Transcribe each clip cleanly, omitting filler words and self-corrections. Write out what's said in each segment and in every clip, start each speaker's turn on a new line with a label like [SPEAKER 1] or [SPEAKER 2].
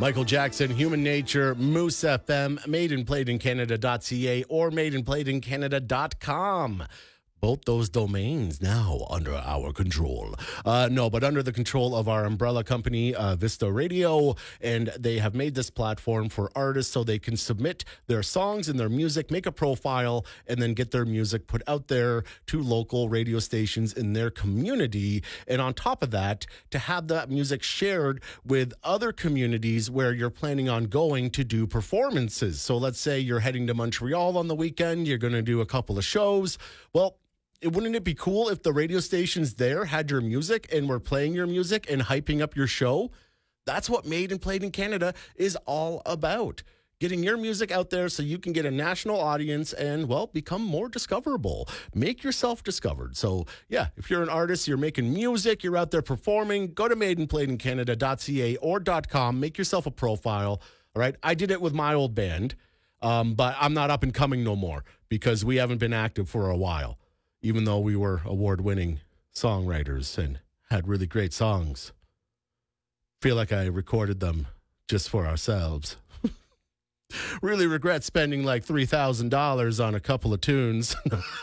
[SPEAKER 1] Michael Jackson, Human Nature, Moose FM, madeandplayedincanada.ca or madeandplayedincanada.com. Both those domains now under our control. But under the control of our umbrella company, Vista Radio. And they have made this platform for artists so they can submit their songs and their music, make a profile, and then get their music put out there to local radio stations in their community. And on top of that, to have that music shared with other communities where you're planning on going to do performances. So let's say you're heading to Montreal on the weekend, you're going to do a couple of shows. Well, wouldn't it be cool if the radio stations there had your music and were playing your music and hyping up your show? That's what Made and Played in Canada is all about. Getting your music out there so you can get a national audience and, well, become more discoverable. Make yourself discovered. So, yeah, if you're an artist, you're making music, you're out there performing, go to madeandplayedincanada.ca or .com. Make yourself a profile. All right? I did it with my old band, but I'm not up and coming no more because we haven't been active for a while. Even though we were award-winning songwriters and had really great songs. Feel like I recorded them just for ourselves. Really regret spending like $3,000 on a couple of tunes.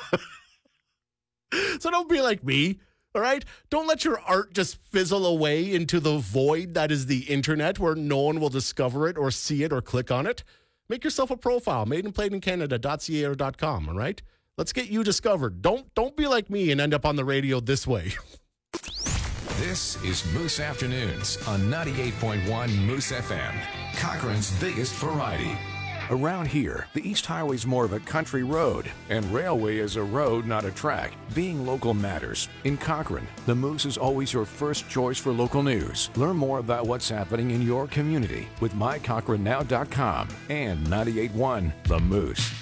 [SPEAKER 1] So don't be like me, all right? Don't let your art just fizzle away into the void that is the internet where no one will discover it or see it or click on it. Make yourself a profile, madeandplayedincanada.ca or .com, all right? Let's get you discovered. Don't be like me and end up on the radio this way.
[SPEAKER 2] This is Moose Afternoons on 98.1 Moose FM, Cochrane's biggest variety.
[SPEAKER 3] Around here, the East Highway is more of a country road, and railway is a road, not a track. Being local matters. In Cochrane, the Moose is always your first choice for local news. Learn more about what's happening in your community with mycochranenow.com and 98.1 The Moose.